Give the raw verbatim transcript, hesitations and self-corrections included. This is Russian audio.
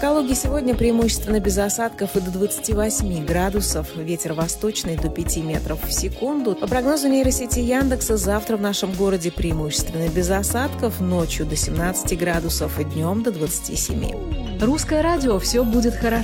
Калуге сегодня преимущественно без осадков и до двадцати восьми градусов. Ветер восточный до пяти метров в секунду. По прогнозу нейросети Яндекса, завтра в нашем городе преимущественно без осадков, ночью до семнадцати градусов и днем до двадцати семи. Русское радио «Все будет хорошо».